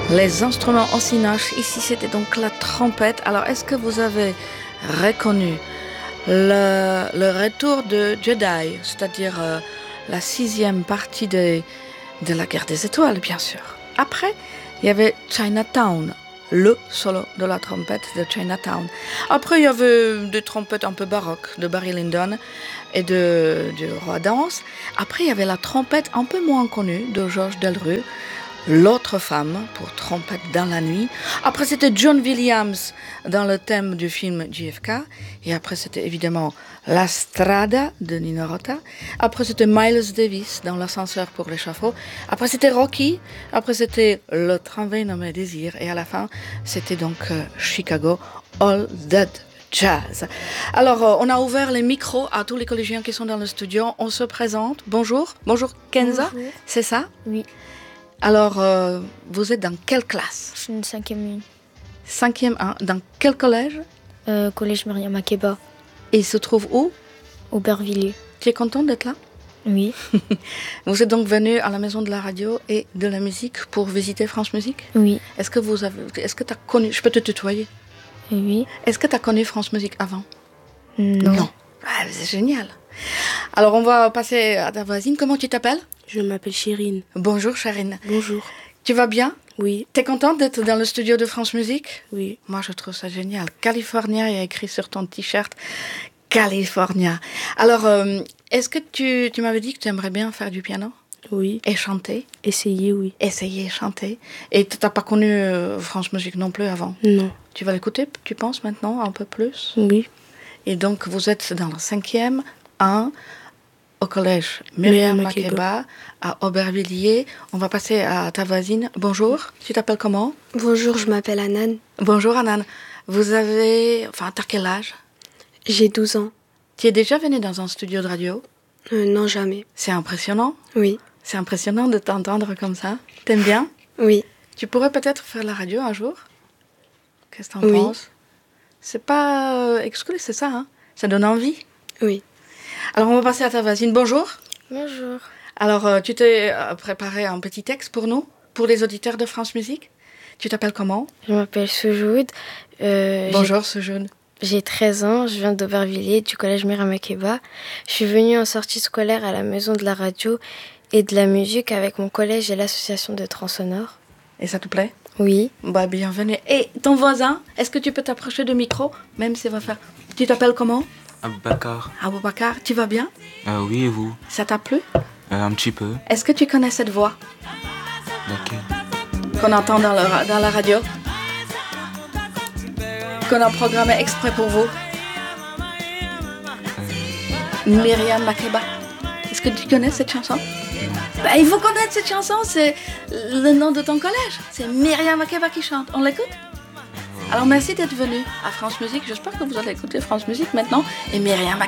Les instruments oscinoches, ici c'était donc la trompette. Alors est-ce que vous avez reconnu le retour de Jedi, c'est-à-dire la 6e partie de la Guerre des Étoiles, bien sûr. Après, il y avait Chinatown, le solo de la trompette de Chinatown. Après, il y avait des trompettes un peu baroques de Barry Lyndon et du Roi Danse. Après, il y avait la trompette un peu moins connue de Georges Delrue, L'autre femme pour trompette dans la nuit. Après, c'était John Williams dans le thème du film JFK. Et après, c'était évidemment La Strada de Nino Rota. Après, c'était Miles Davis dans L'ascenseur pour l'échafaud. Après, c'était Rocky. Après, c'était Le tramway nommé Désir. Et à la fin, c'était donc Chicago All That Jazz. Alors, on a ouvert les micros à tous les collégiens qui sont dans le studio. On se présente. Bonjour. Bonjour Kenza. Bonjour. C'est ça? Oui. Alors, vous êtes dans quelle classe? Je suis une 5e 5e 1. Dans quel collège? collège Myriam Makeba, Et il se trouve où? Aubervilliers. Tu es content d'être là? Oui. Vous êtes donc venu à la Maison de la Radio et de la Musique pour visiter France Musique? Oui. Est-ce que tu as connu... Je peux te tutoyer? Oui. Est-ce que tu as connu France Musique avant? Non. Ah, c'est génial. Alors, on va passer à ta voisine. Comment tu t'appelles? Je m'appelle Chérine. Bonjour, Charine. Bonjour. Tu vas bien? Oui, T'es contente d'être dans le studio de France Musique? oui. Moi, je trouve ça génial. California, il y a écrit sur ton t-shirt California. Alors, est-ce que tu m'avais dit que tu aimerais bien faire du piano Oui. et chanter? Essayer, oui. Essayer, chanter. Et tu n'as pas connu France Musique non plus avant? Non. Tu vas l'écouter, tu penses, maintenant, un peu plus? Oui. Et donc, vous êtes dans le 5e 1 au collège Myriam Makeba à Aubervilliers. On va passer à ta voisine. Bonjour, tu t'appelles comment? Bonjour, je m'appelle Anan. Bonjour, Anan. Vous avez... Enfin, t'as quel âge? J'ai 12 ans. Tu es déjà venue dans un studio de radio? Non, jamais. C'est impressionnant. Oui. C'est impressionnant de t'entendre comme ça. T'aimes bien? Oui. Tu pourrais peut-être faire la radio un jour? Qu'est-ce que t'en Oui. penses? C'est pas exclu, c'est ça, hein? Ça donne envie. Oui. Alors, on va passer à ta voisine. Bonjour. Bonjour. Alors, tu t'es préparé un petit texte pour nous, pour les auditeurs de France Musique. Tu t'appelles comment? Je m'appelle Soujoud. Bonjour, ce jeune. J'ai 13 ans. Je viens d'Aubervilliers, du collège Myriam Makeba. Je suis venue en sortie scolaire à la Maison de la Radio et de la Musique avec mon collège et l'association de Transsonore. Et ça te plaît? Oui. Bah, bienvenue. Et ton voisin, est-ce que tu peux t'approcher du micro, même s'il va faire... Tu t'appelles comment? Aboubacar. Aboubacar, tu vas bien? Oui, et vous? Ça t'a plu? Un petit peu. Est-ce que tu connais cette voix Laquelle? qu'on entend dans la radio? Qu'on a programmé exprès pour vous? Myriam Makeba. Est-ce que tu connais cette chanson? Bah, il faut connaître cette chanson, c'est le nom de ton collège. C'est Myriam Makeba qui chante. On l'écoute? Alors merci d'être venu à France Musique. J'espère que vous allez écouter France Musique maintenant. Et Myriam